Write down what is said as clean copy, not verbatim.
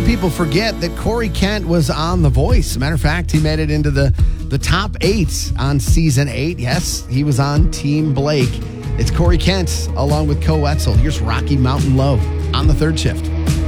of people forget that Corey Kent was on The Voice. As a matter of fact, he made it into the top 8 on season 8. Yes, he was on Team Blake. It's Corey Kent along with Co Wetzel. Here's Rocky Mountain Love on the third shift.